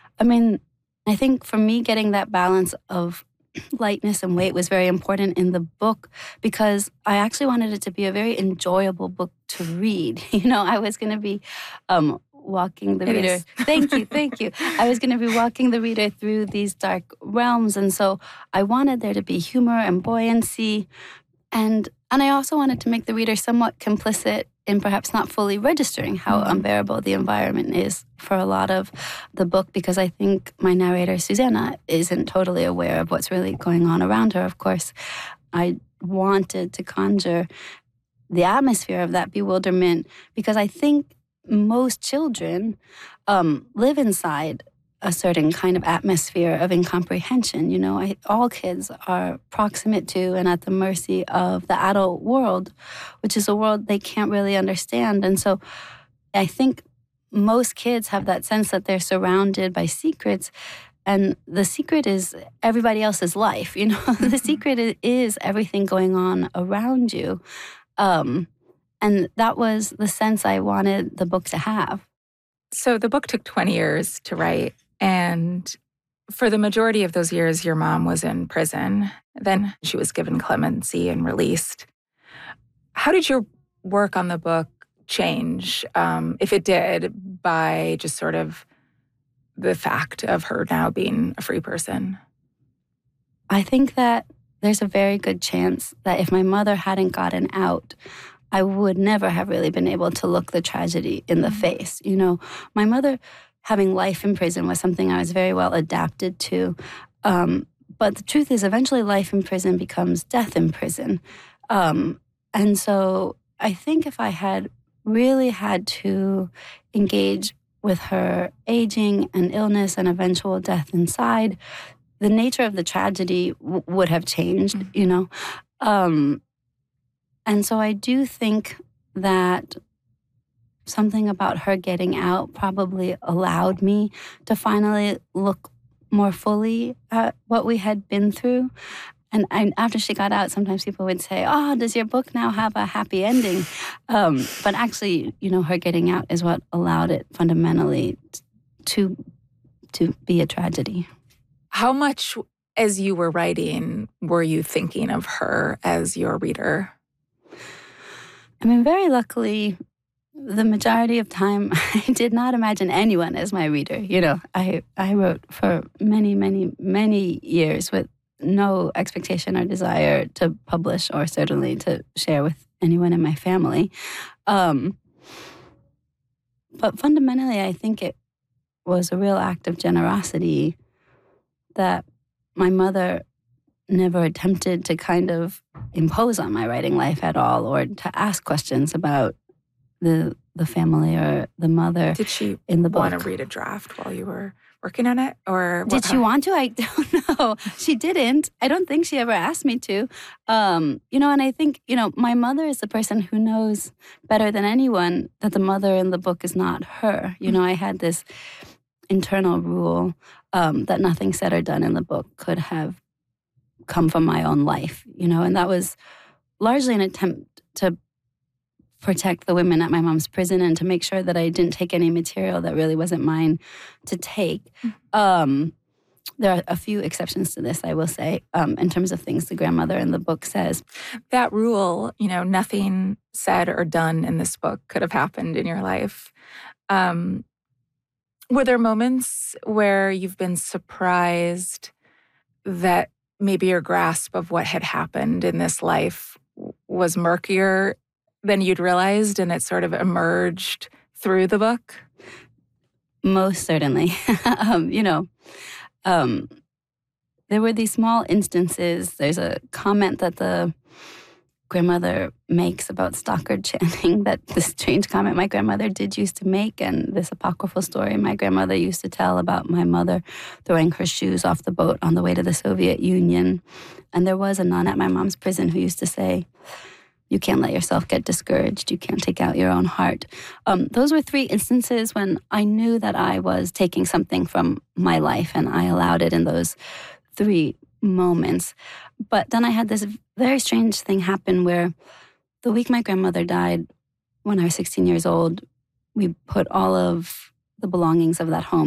I mean, I think for me, getting that balance of lightness and weight was very important in the book because I actually wanted it to be a very enjoyable book to read. I was going to be walking the reader. Is. Thank you. I was going to be walking the reader through these dark realms, and so I wanted there to be humor and buoyancy, and I also wanted to make the reader somewhat complicit in perhaps not fully registering how unbearable the environment is for a lot of the book, because I think my narrator, Susanna, isn't totally aware of what's really going on around her, of course. I wanted to conjure the atmosphere of that bewilderment because I think most children live inside a certain kind of atmosphere of incomprehension. All kids are proximate to and at the mercy of the adult world, which is a world they can't really understand. And so I think most kids have that sense that they're surrounded by secrets, and the secret is everybody else's life. The secret is everything going on around you. And that was the sense I wanted the book to have. So the book took 20 years to write. And for the majority of those years, your mom was in prison. Then she was given clemency and released. How did your work on the book change, if it did, by just sort of the fact of her now being a free person? I think that there's a very good chance that if my mother hadn't gotten out, I would never have really been able to look the tragedy in the face. My mother having life in prison was something I was very well adapted to. But the truth is, eventually life in prison becomes death in prison. And so I think if I had really had to engage with her aging and illness and eventual death inside, the nature of the tragedy would have changed, And so I do think that something about her getting out probably allowed me to finally look more fully at what we had been through. And after she got out, sometimes people would say, "Oh, does your book now have a happy ending?" But actually, her getting out is what allowed it fundamentally to be a tragedy. How much, as you were writing, were you thinking of her as your reader? I mean, very luckily, the majority of time, I did not imagine anyone as my reader. I wrote for many, many, many years with no expectation or desire to publish or certainly to share with anyone in my family. But fundamentally, I think it was a real act of generosity that my mother never attempted to kind of impose on my writing life at all or to ask questions about the family or the mother. Did she in the book want to read a draft while you were working on it? Or did she want to? I don't know. She didn't. I don't think she ever asked me to. And I think, my mother is the person who knows better than anyone that the mother in the book is not her. I had this internal rule that nothing said or done in the book could have come from my own life, and that was largely an attempt to protect the women at my mom's prison and to make sure that I didn't take any material that really wasn't mine to take. There are a few exceptions to this, I will say, in terms of things the grandmother in the book says. That rule, nothing said or done in this book could have happened in your life. Were there moments where you've been surprised that maybe your grasp of what had happened in this life was murkier than you'd realized and it sort of emerged through the book? Most certainly. There were these small instances. There's a comment that the grandmother makes about Stockard Channing, that this strange comment my grandmother did used to make, and this apocryphal story my grandmother used to tell about my mother throwing her shoes off the boat on the way to the Soviet Union. And there was a nun at my mom's prison who used to say, "You can't let yourself get discouraged. You can't take out your own heart." Those were 3 instances when I knew that I was taking something from my life, and I allowed it in those 3 moments. But then I had this very strange thing happen where the week my grandmother died, when I was 16 years old, we put all of the belongings of that home